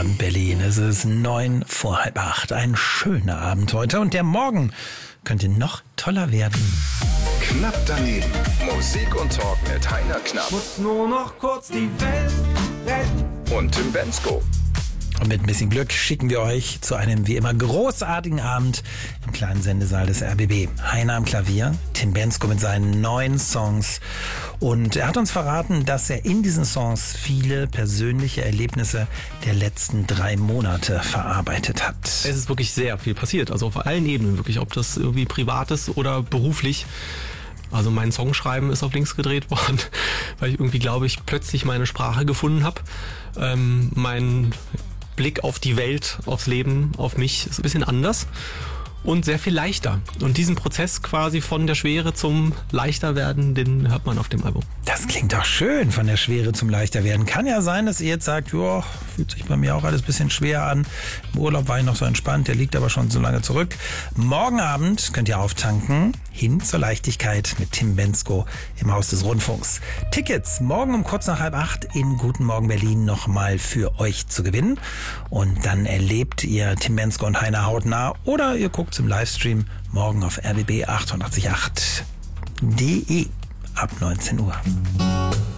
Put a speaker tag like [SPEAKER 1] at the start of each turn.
[SPEAKER 1] Abend Berlin. Es ist 7:09. Ein schöner Abend heute und der Morgen könnte noch toller werden.
[SPEAKER 2] Knapp daneben. Musik und Talk mit Heiner Knapp.
[SPEAKER 3] Muss nur noch kurz die Welt retten.
[SPEAKER 2] Und Tim Bendzko.
[SPEAKER 1] Und mit ein bisschen Glück schicken wir euch zu einem wie immer großartigen Abend im kleinen Sendesaal des RBB. Heiner am Klavier, Tim Bendzko mit seinen neuen Songs. Und er hat uns verraten, dass er in diesen Songs viele persönliche Erlebnisse der letzten 3 Monate verarbeitet hat.
[SPEAKER 4] Es ist wirklich sehr viel passiert, also auf allen Ebenen wirklich, ob das irgendwie privat ist oder beruflich. Also mein Songschreiben ist auf links gedreht worden, weil ich irgendwie, glaube ich, plötzlich meine Sprache gefunden habe. Mein Blick auf die Welt, aufs Leben, auf mich ist ein bisschen anders und sehr viel leichter. Und diesen Prozess quasi von der Schwere zum leichter werden, den hört man auf dem Album.
[SPEAKER 1] Das klingt doch schön, von der Schwere zum leichter werden. Kann ja sein, dass ihr jetzt sagt, joa, fühlt sich bei mir auch alles ein bisschen schwer an. Im Urlaub war ich noch so entspannt, der liegt aber schon so lange zurück. Morgen Abend könnt ihr auftanken, hin zur Leichtigkeit mit Tim Bendzko im Haus des Rundfunks. Tickets morgen um kurz nach 7:30 in Guten Morgen Berlin nochmal für euch zu gewinnen. Und dann erlebt ihr Tim Bendzko und Heiner hautnah oder ihr guckt im Livestream morgen auf rbb888.de ab 19 Uhr.